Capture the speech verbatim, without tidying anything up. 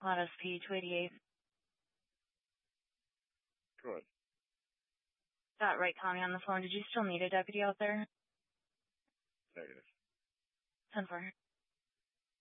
Lot S P two eighty-eight. Go ahead. Got Wright County on the phone. Did you still need a deputy out there? Negative. ten four.